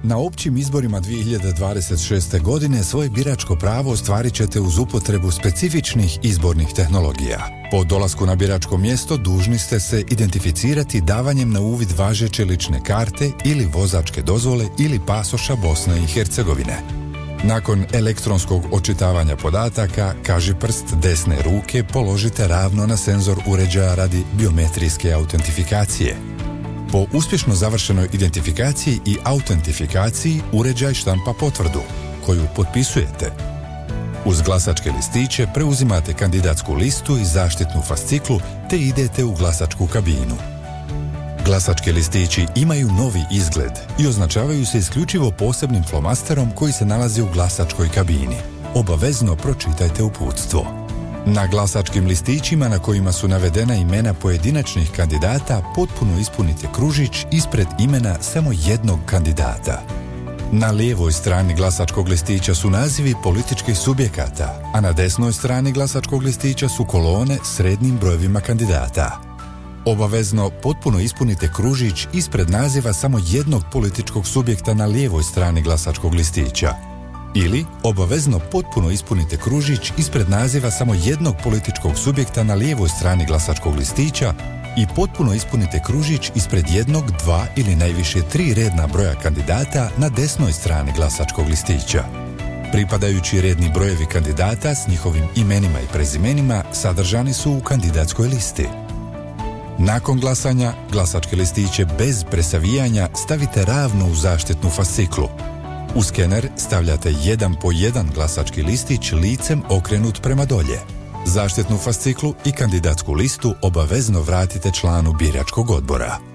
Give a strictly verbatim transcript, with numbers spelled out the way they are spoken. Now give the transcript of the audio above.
Na općim izborima dvije hiljade dvadeset šeste. godine svoje biračko pravo ostvarit ćete uz upotrebu specifičnih izbornih tehnologija. Po dolasku na biračko mjesto dužni ste se identificirati davanjem na uvid važeće lične karte ili vozačke dozvole ili pasoša Bosne i Hercegovine. Nakon elektronskog očitavanja podataka, kažiprst desne ruke položite ravno na senzor uređaja radi biometrijske autentifikacije. Po uspješno završenoj identifikaciji i autentifikaciji uređaj štampa potvrdu, koju potpisujete. Uz glasačke listiće preuzimate kandidatsku listu i zaštitnu fasciklu te idete u glasačku kabinu. Glasački listići imaju novi izgled i označavaju se isključivo posebnim flomasterom koji se nalazi u glasačkoj kabini. Obavezno pročitajte uputstvo. Na glasačkim listićima na kojima su navedena imena pojedinačnih kandidata potpuno ispunite kružić ispred imena samo jednog kandidata. Na lijevoj strani glasačkog listića su nazivi političkih subjekata, a na desnoj strani glasačkog listića su kolone s rednim brojevima kandidata. Obavezno potpuno ispunite kružić ispred naziva samo jednog političkog subjekta na lijevoj strani glasačkog listića. Ili obavezno potpuno ispunite kružić ispred naziva samo jednog političkog subjekta na lijevoj strani glasačkog listića i potpuno ispunite kružić ispred jednog, dva ili najviše tri redna broja kandidata na desnoj strani glasačkog listića. Pripadajući redni brojevi kandidata s njihovim imenima i prezimenima sadržani su u kandidatskoj listi. Nakon glasanja, glasačke listiće bez presavijanja stavite ravno u zaštitnu fasciklu. U skener stavljate jedan po jedan glasački listić licem okrenut prema dolje. Zaštitnu fasciklu i kandidatsku listu obavezno vratite članu biračkog odbora.